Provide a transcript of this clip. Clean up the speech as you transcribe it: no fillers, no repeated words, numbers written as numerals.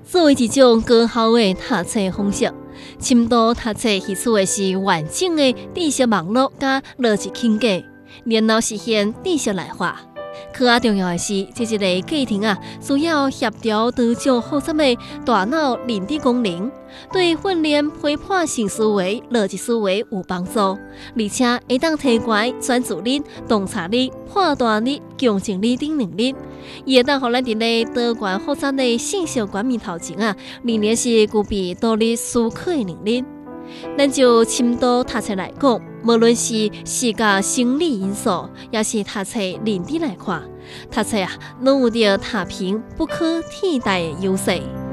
作为一种高效的读册方式，深度读册提出的是完整的知识网络加逻辑框架，然后实现知识内化。更重要的是，这一个过程需要协调多种复杂的大脑认知功能，对训练批判性思维、逻辑思维有帮助，而且会当提高专注力、洞察力、判断力、共情力等能力。也当让咱伫咧多元复杂的信息观面头前仍然是具备独立思考的能力。咱就深度读册来讲，无论是视觉生理因素，也是读册认知来看，读册拢有着踏平不可替代的优势。